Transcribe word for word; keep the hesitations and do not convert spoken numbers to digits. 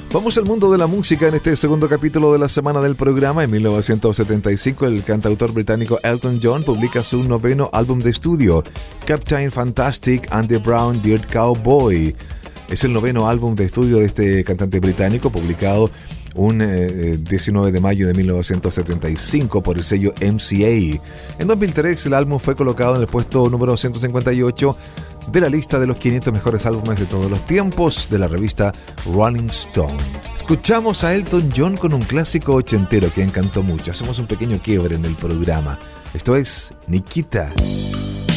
Vamos al mundo de la música en este segundo capítulo de la semana del programa. En mil novecientos setenta y cinco, el cantautor británico Elton John publica su noveno álbum de estudio, Captain Fantastic and the Brown Deer Cowboy. Es el noveno álbum de estudio de este cantante británico, publicado un eh, diecinueve de mayo de mil novecientos setenta y cinco por el sello M C A. En dos mil tres, el álbum fue colocado en el puesto número ciento cincuenta y ocho de la lista de los quinientos mejores álbumes de todos los tiempos de la revista Rolling Stone. Escuchamos a Elton John con un clásico ochentero que encantó mucho. Hacemos un pequeño quiebre en el programa. Esto es Nikita.